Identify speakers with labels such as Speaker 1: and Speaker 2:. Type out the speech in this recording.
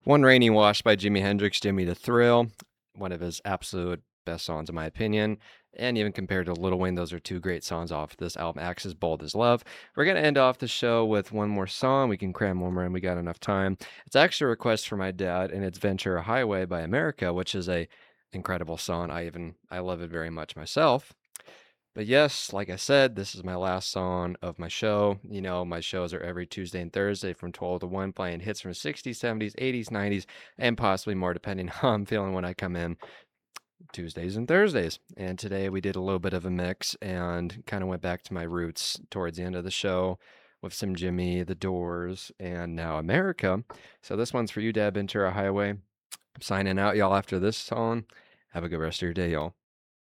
Speaker 1: One Rainy Wash by Jimi Hendrix, Jimmy the Thrill, one of his absolute best songs in my opinion. And even compared to Lil Wayne, those are two great songs off this album, Axe as Bold as Love. We're going to end off the show with one more song. We can cram one more in, we got enough time. It's actually a request for my dad, and it's Ventura Highway by America, which is a incredible song. I love it very much myself. But yes, like I said, this is my last song of my show. You know, my shows are every Tuesday and Thursday from 12 to 1, playing hits from 60s, 70s, 80s, 90s, and possibly more depending on how I'm feeling when I come in Tuesdays and Thursdays. And today we did a little bit of a mix and kind of went back to my roots towards the end of the show with some Jimmy, The Doors, and now America. So this one's for you, Dad Ventura Highway. I'm signing out, y'all, after this song. Have a good rest of your day, y'all.